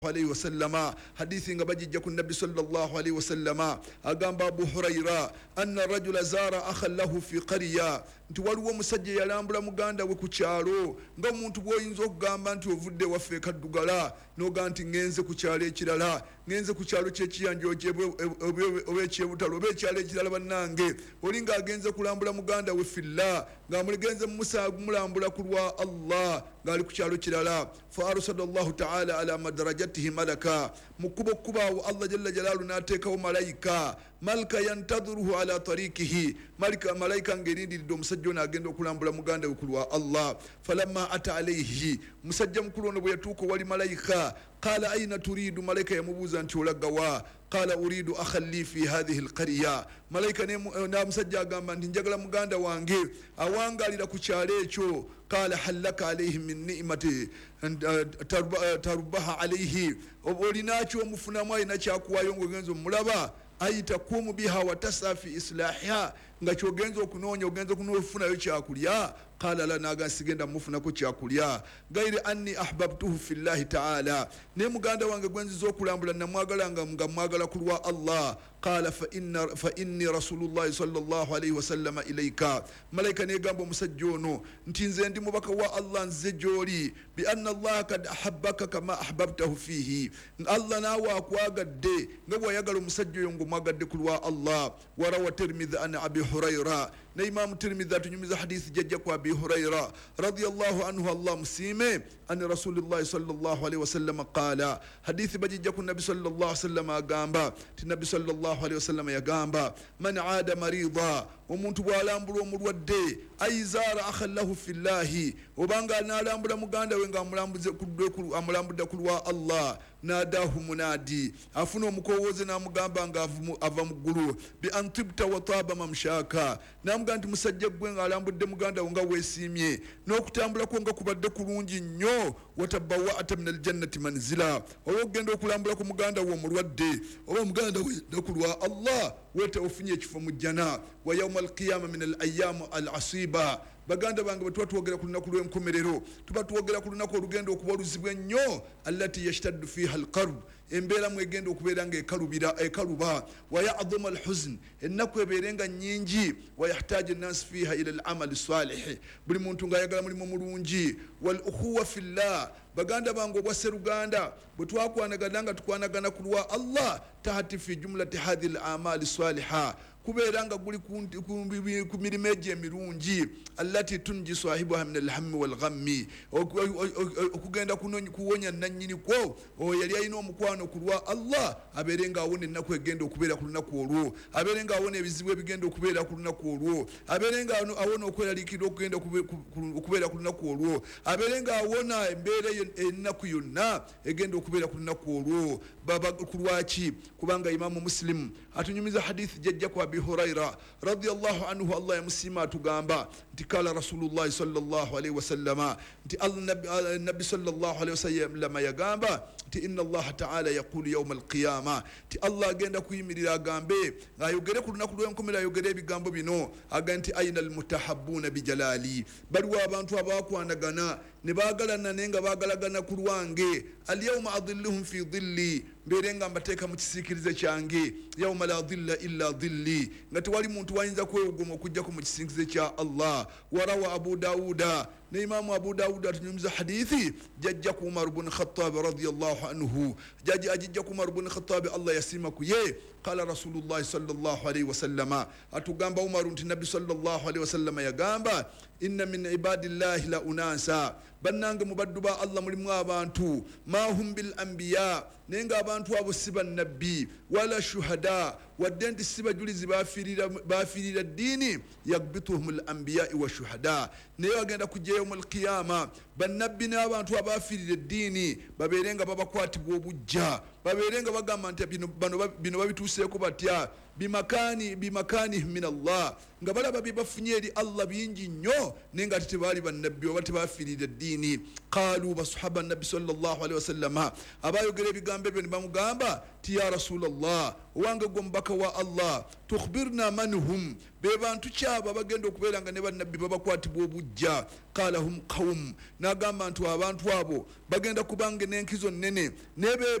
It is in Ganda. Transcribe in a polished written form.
عليه وسلم حديث بجج النبي صلى الله عليه وسلم أقام أبو هريرة أن الرجل زار أخا له في قرية nti waliwo musajja yalambula muganda we ku kyalo nga omuntu bw'oyinza okugamba nti ovudde waffe kaddugala n'oga nti ngenze ku kyalo ekirala ngenze ku kyalo ky'ekiyanjo oba ekyebutalo oba ekyalo ekirala bannange oli ng'agenze kulambula muganda we filla ng'amugenze mulambula ku lwa Allah ng'ali ku kyalo kirala fa arsala Allahu ta'ala ala madarajatihi malaka mukubo kubaawo Allah jalla jalaalu n'ateekawo malika yantadhiruhu ala tarikihi malaika ng'erindiridde omusajja ono agenda okulambula muganda we ku lwa Allah falamma ata alayhi musajja mukulu ono bwe yatuuka wali malaika qala aina turidu malaika yamubuuza nti olagawa qala uridu akhan li fi hadhihi alqarya malaika na musajja agamba nti njagala muganda wange awangalira ku kyalo ekyo qala halaka alayhi min ni'mati tarbaha alayhi olinakyo omufunamu ayina kyakuwayo ng'ogenza omulaba ay takumu biha wa tas'a fi islahiha nga kyogenza okunoonya ogenza okunofunayo kyakulya qala la naga sigenda mufunako kyakulya gairi anni ahbabtuhu fillahi ta'ala ne muganda wange gwenziza okulambula namwagalanga nga mwagala kulwa Allah qala fa inni rasulullah sallallahu alayhi wasallam ilayka malaika ne gamba omusajja ono nti nze ndi mubaka wa Allah nze gyoli bi anna Allah kad ahabbaka kama ahbabtahu fihi Allah nawe akwagadde nga bwayagala omusajja oyo ng'omwagadde kulwa Allah warawa tirmidhi an abi hurayra na imam tirmidhi atunyumiza hadithi jajja kwa abi hurayra radiyallahu anhu Allah musime an rasulullah sallallahu alayhi wasallam qala hadithi bajja ku nabi sallallahu alayhi wasallam agamba ti nabi sallallahu alayhi wasallam yagamba man aada marida omuntu bwalambula omulwadde aizara akhallahu fillahi obanga analambula muganda we nga amulambudde kulwa Allah nadahu munadi afuna omukowoze namugamba nga ava mu ggulu bi antibta wa taba mamshaka namugamba nti musajja gwe nga alambudde muganda we nga weesimye n'okutambula ko nga kubadde kulungi nnyo watabawa'ata min aljannati manzila ogenda okulambula ku muganda we omulwadde oba muganda we kulwa Allah wete ofunye ekifo mu jjana wa yawmal qiyama min al-ayyam al-asiba baganda bange bwe twatwogera ku lunaku lw'enkomerero tuba twogera ku lunaku olugenda okuba oluzibwa ennyo allati yashtaddu fiha alqarb embeera mwegenda okubeera nga ekaluba wayaduma alhuzn ennaku ebeerenga nnyingi wayahtaju nnasi fiha ila alamali salih buli muntu ng'ayagala mulimu mulungi wal ukhuwa fillah baganda bange obwasseruganda bwe twakwanagana nga tukwanagana ku lwa Allah tahati fi jumlati hadhihi al-amali salihah kubeera nga guli ku mirimu egyo emirungi allati tunji sahibuha min alhammi walghammi okugenda kuwonya nannyini kwo oyo yali alina omukwano ku lwa Allah abeere nga awona ennaku egenda okubeera ku lunaku olwo abeere nga awona ebizibu ebigenda okubeera ku lunaku olwo abeere nga awona okweraliikirira okugenda okubeera ku lunaku olwo abeere nga awona embeera ennaku yonna egenda okubeera ku lunaku olwo ku lwaki kubanga imamu muslim atunyumiza hadithi jajja kwa abi hurayra radiyallahu anhu Allah yamusima atugamba nti kala rasulullah sallallahu alayhi wasallama nti nabi sallallahu alayhi wasallam yagamba nti inna Allah ta'ala yaqulu yawm al-qiyamah nti Allah agenda kuyimirira agambe ayogere ku lunaku lw'enkomera ayogere ebigambo bino aga nti ayina almutahabbuna bijalali baliwo abantu abakwanagana ne baagalana naye nga baagalagana ku lwange alyawma adilluhum fi dhilli mbeere nga mbateeka mu kisiikirize kyange yawma la dhilla illa dhilli nga tewali muntu wayinza kwewuguma okujjako mu kisiikirize kya Allah warawa abu dawuda ne imamu abu dawuda atunyumiza hadithi jajja ku umar ibn khattab radiyallahu anhu ajijja ku umar ibn khattab Allah yasima ku ye qala rasulullah sallallahu alayhi wasallama atugamba umar nti nabi sallallahu alayhi wasallama yagamba inna min ibadillahi la unasa bannange mubaddu ba Allah mulimu abantu ma hum bil anbiya nenga abantu abo siba nabbi wala shuhada wadde nti siba julizi bafirira dini yagbituhum al anbiya wa shuhada naye agenda kujja yawmal qiyama bannabbi n'abantu abafirira dini babeerenga babakwatibwa obujja babeerenga bagamba nti bino babituuseeko batya bimakani min Allah nga balaba bibafunye eri Allah bingi nnyo naye nga tebaali bannabbi oba tebafirira dini qalu basahaba nabbi sallallahu alayhi wasallama abayogera ebigambo ebyo ne bamugamba ti ya rasulallah owange gwe omubaka wa Allah tukhbirna manhum be bantu kyaba bagenda okubeera nga ne bannabbi babakwatibwa obujja. Qala hum qawm, n'agamba nti abantu abo bagenda kubanga n'enkizo nnene